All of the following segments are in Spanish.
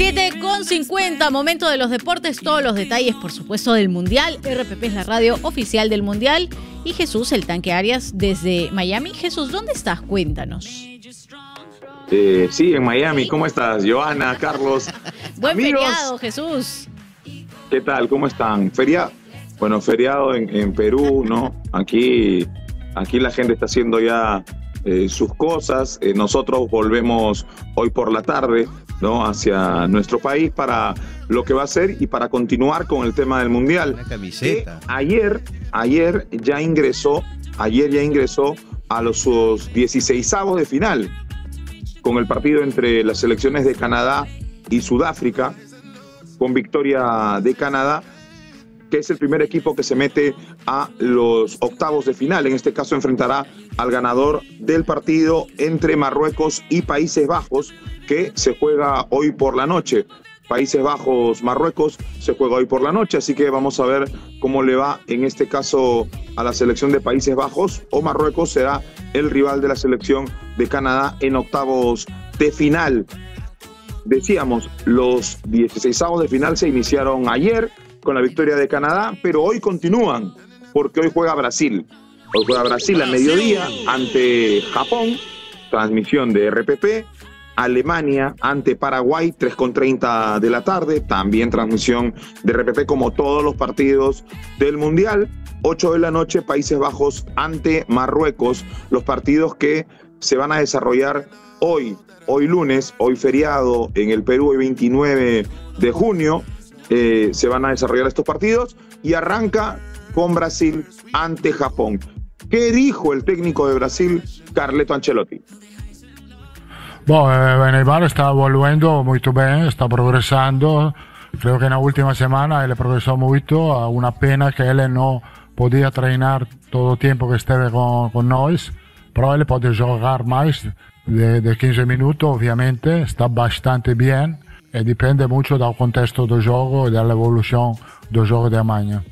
7:50, momento de los deportes, todos los detalles, por supuesto, del Mundial. RPP es la radio oficial del Mundial. Y Jesús, el Tanque Arias, desde Miami. Jesús, ¿dónde estás? Cuéntanos. Sí, en Miami. ¿Cómo estás, Johanna, Carlos? Buen amigos, feriado, Jesús. ¿Qué tal? ¿Cómo están? Feriado. Bueno, feriado en Perú, ¿no? Aquí la gente está haciendo ya sus cosas. Nosotros volvemos hoy por la tarde, ¿no? Hacia nuestro país para lo que va a ser y para continuar con el tema del Mundial. Una camiseta. Ayer ya ingresó a los 16avos de final con el partido entre las selecciones de Canadá y Sudáfrica, con victoria de Canadá, que es el primer equipo que se mete a los octavos de final. En este caso enfrentará al ganador del partido entre Marruecos y Países Bajos, que se juega hoy por la noche. Países Bajos-Marruecos se juega hoy por la noche, así que vamos a ver cómo le va en este caso a la selección de Países Bajos, o Marruecos será el rival de la selección de Canadá en octavos de final. Decíamos, los 16avos de final se iniciaron ayer con la victoria de Canadá, pero hoy continúan, porque hoy juega Brasil. Hoy juega Brasil a mediodía ante Japón, transmisión de RPP. Alemania ante Paraguay, 3:30 de la tarde, también transmisión de RPP como todos los partidos del Mundial. 8 de la noche, Países Bajos ante Marruecos, los partidos que se van a desarrollar hoy lunes, hoy feriado en el Perú, hoy 29 de junio, se van a desarrollar estos partidos y arranca con Brasil ante Japón. ¿Qué dijo el técnico de Brasil, Carleto Ancelotti? Neymar está volviendo muy bien, está progresando. Creo que en la última semana él progresó mucho. Una pena que él no podía treinar todo el tiempo que estuve con nosotros, pero él puede jugar más de 15 minutos, obviamente. Está bastante bien y depende mucho del contexto del juego y de la evolución del juego de mañana.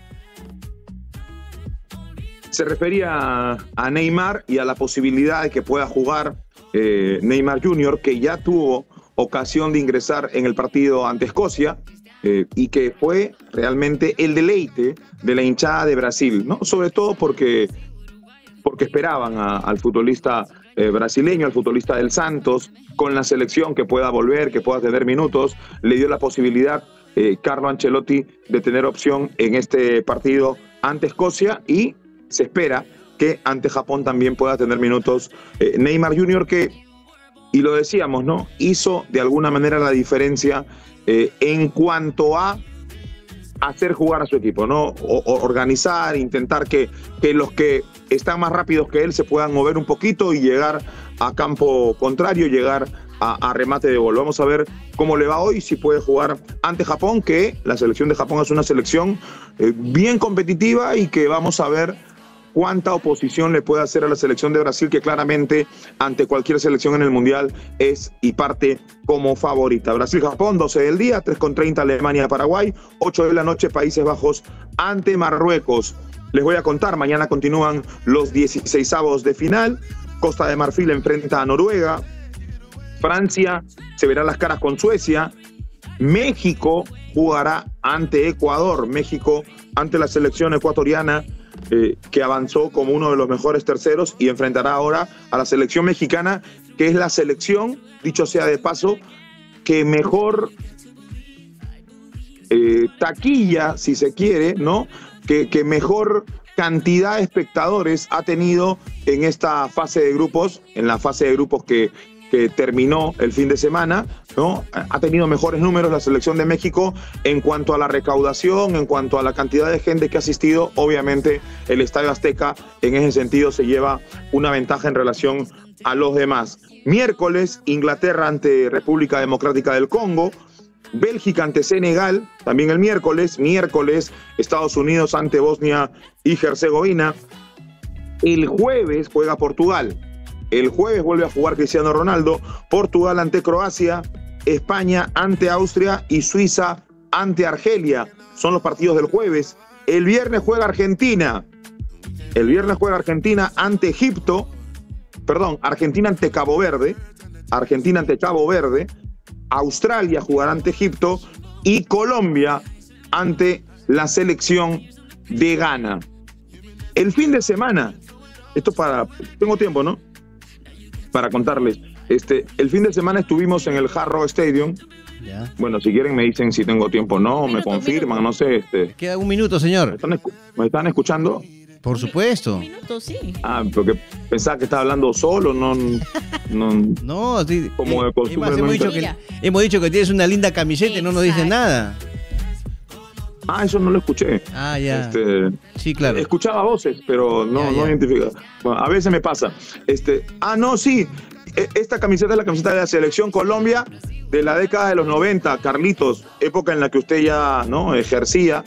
Se refería a Neymar y a la posibilidad de que pueda jugar Neymar Jr., que ya tuvo ocasión de ingresar en el partido ante Escocia y que fue realmente el deleite de la hinchada de Brasil, ¿no? Sobre todo porque esperaban al futbolista brasileño, al futbolista del Santos, con la selección, que pueda volver, que pueda tener minutos. Le dio la posibilidad Carlo Ancelotti de tener opción en este partido ante Escocia, y se espera que ante Japón también pueda tener minutos Neymar Jr., que, y lo decíamos, ¿no?, hizo de alguna manera la diferencia en cuanto a hacer jugar a su equipo, ¿no? Organizar, intentar que los que están más rápidos que él se puedan mover un poquito y llegar a campo contrario, llegar a remate de gol. Vamos a ver cómo le va hoy, si puede jugar ante Japón, que la selección de Japón es una selección bien competitiva y que vamos a ver cuánta oposición le puede hacer a la selección de Brasil, que claramente ante cualquier selección en el Mundial es y parte como favorita. Brasil-Japón, 12 del día, 3:30 Alemania-Paraguay, 8 de la noche Países Bajos ante Marruecos. Les voy a contar, mañana continúan los 16avos de final. Costa de Marfil enfrenta a Noruega. Francia se verá las caras con Suecia. México jugará ante Ecuador. México ante la selección ecuatoriana, que avanzó como uno de los mejores terceros, y enfrentará ahora a la selección mexicana, que es la selección, dicho sea de paso, que mejor taquilla, si se quiere, ¿no?, que mejor cantidad de espectadores ha tenido en esta fase de grupos, en la fase de grupos que terminó el fin de semana, ¿no? Ha tenido mejores números la selección de México en cuanto a la recaudación, en cuanto a la cantidad de gente que ha asistido. Obviamente el Estadio Azteca en ese sentido se lleva una ventaja en relación a los demás. Miércoles, Inglaterra ante República Democrática del Congo. Bélgica ante Senegal, también el miércoles. Miércoles, Estados Unidos ante Bosnia y Herzegovina. El jueves juega Portugal. El jueves vuelve a jugar Cristiano Ronaldo. Portugal ante Croacia, España ante Austria y Suiza ante Argelia. Son los partidos del jueves. El viernes juega Argentina. El viernes juega Argentina ante Egipto. Perdón, Argentina ante Cabo Verde. Argentina ante Cabo Verde. Australia jugará ante Egipto y Colombia ante la selección de Ghana. El fin de semana, tengo tiempo, ¿no? Para contarles. El fin de semana estuvimos en el Hard Rock Stadium. Ya. Bueno, si quieren me dicen si tengo tiempo o no, me confirman, no sé. Queda un minuto, señor. ¿Me están escuchando? Por supuesto. Un minuto, sí. Porque pensaba que estaba hablando solo, no, sí, como de costumbre. Hemos dicho que tienes una linda camiseta y no nos dices nada. Eso no lo escuché. Ya. Sí, claro. Escuchaba voces, pero no identificaba. Bueno, a veces me pasa. Sí. Esta camiseta es la camiseta de la Selección Colombia de la década de los 90, Carlitos, época en la que usted ya ejercía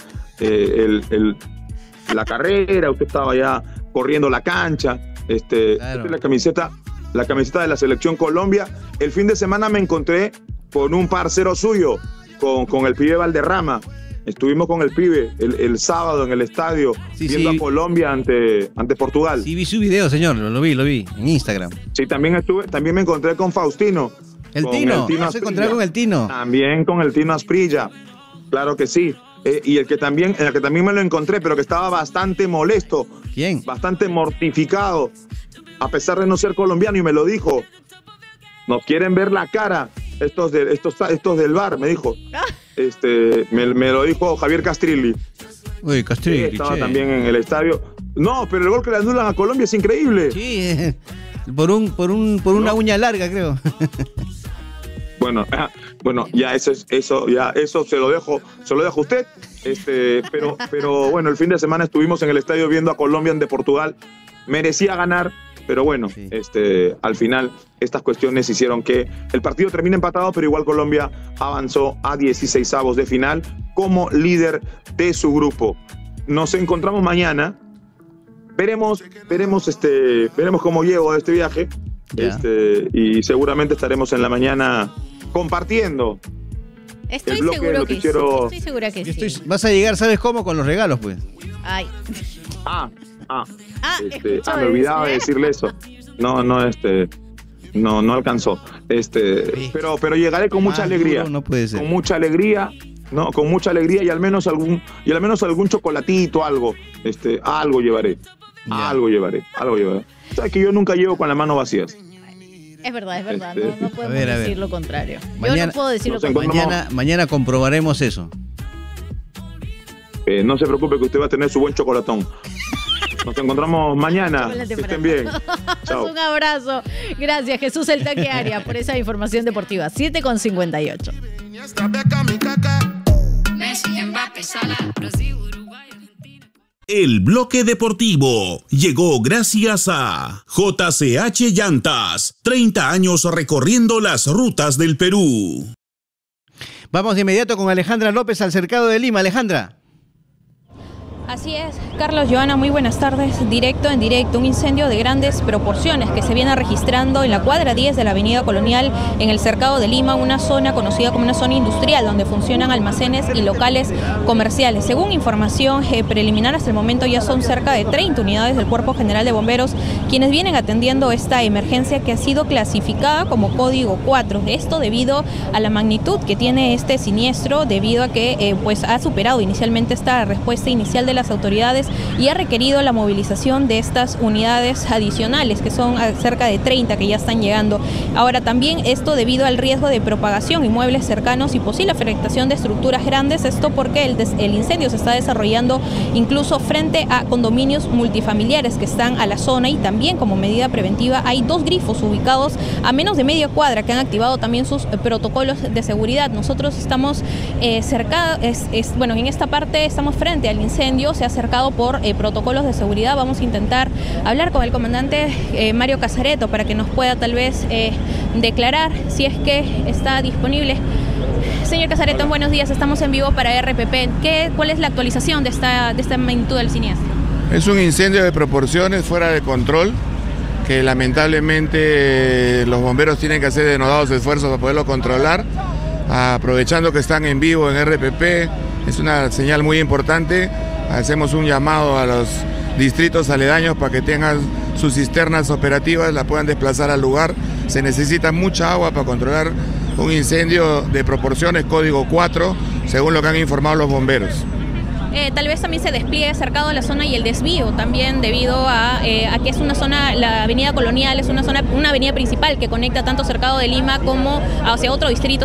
la carrera, usted estaba ya corriendo la cancha. Claro. Esta es la camiseta de la Selección Colombia. El fin de semana me encontré con un parcero suyo, con el pibe Valderrama. Estuvimos con el pibe el sábado en el estadio viendo a Colombia ante Portugal. Sí, vi su video, señor, lo vi en Instagram. Sí, también me encontré con Faustino. ¿El Tino? ¿Se encontró con el Tino? También con el Tino Asprilla, claro que sí. Y el que también me lo encontré, pero que estaba bastante molesto. ¿Quién? Bastante mortificado, a pesar de no ser colombiano, y me lo dijo. Nos quieren ver la cara, estos del bar, me dijo. Me lo dijo Javier Castrilli. Uy, Castrilli. Estaba también en el estadio. No, pero el gol que le anulan a Colombia es increíble. Sí, por una uña larga, creo. Bueno, ya eso se lo dejo a usted. Pero bueno, el fin de semana estuvimos en el estadio viendo a Colombia ante Portugal. Merecía ganar, pero bueno, sí. Al final estas cuestiones hicieron que el partido termine empatado, pero igual Colombia avanzó a 16avos de final como líder de su grupo. Nos encontramos mañana. Veremos cómo llego a este viaje. Y seguramente estaremos en la mañana compartiendo. Estoy seguro que sí. Estoy segura que sí. Vas a llegar, ¿sabes cómo? Con los regalos, pues. Ay. Me olvidaba de decirle eso. No alcanzó. Pero llegaré con mucha alegría. No puede ser. Con mucha alegría. No, con mucha alegría y al menos algún chocolatito, algo. Algo llevaré. Algo llevaré. Sabes que yo nunca llevo con las manos vacías. Es verdad. No podemos decir lo contrario. Mañana, yo no puedo decir lo contrario. Mañana comprobaremos eso. No se preocupe que usted va a tener su buen chocolatón. Nos encontramos mañana. Que estén bien. Chao. Un abrazo. Gracias, Jesús el Tanque Arias, por esa información deportiva. 7:58. El bloque deportivo llegó gracias a JCH Llantas, 30 años recorriendo las rutas del Perú. Vamos de inmediato con Alejandra López al Cercado de Lima. Alejandra. Así es, Carlos, Joana, muy buenas tardes. En directo, un incendio de grandes proporciones que se viene registrando en la cuadra 10 de la Avenida Colonial, en el Cercado de Lima, una zona conocida como una zona industrial donde funcionan almacenes y locales comerciales. Según información preliminar, hasta el momento ya son cerca de 30 unidades del Cuerpo General de Bomberos quienes vienen atendiendo esta emergencia que ha sido clasificada como código 4. Esto debido a la magnitud que tiene este siniestro, debido a que ha superado inicialmente esta respuesta inicial de las autoridades y ha requerido la movilización de estas unidades adicionales, que son cerca de 30 que ya están llegando. Ahora también esto debido al riesgo de propagación, inmuebles cercanos y posible afectación de estructuras grandes, esto porque el incendio se está desarrollando incluso frente a condominios multifamiliares que están a la zona, y también como medida preventiva hay 2 grifos ubicados a menos de media cuadra que han activado también sus protocolos de seguridad. Nosotros estamos en esta parte estamos frente al incendio, se ha acercado por protocolos de seguridad. Vamos a intentar hablar con el comandante Mario Casareto para que nos pueda tal vez declarar si es que está disponible. Señor Casareto, buenos días, estamos en vivo para RPP. ¿Cuál es la actualización de esta magnitud del siniestro? Es un incendio de proporciones fuera de control que lamentablemente los bomberos tienen que hacer denodados esfuerzos para poderlo controlar. Aprovechando que están en vivo en RPP, es una señal muy importante. Hacemos un llamado a los distritos aledaños para que tengan sus cisternas operativas, la puedan desplazar al lugar. Se necesita mucha agua para controlar un incendio de proporciones código 4, según lo que han informado los bomberos. Tal vez también se despliegue cercado a la zona y el desvío también debido a que es una zona, la avenida Colonial es una avenida principal que conecta tanto Cercado de Lima como hacia otro distrito.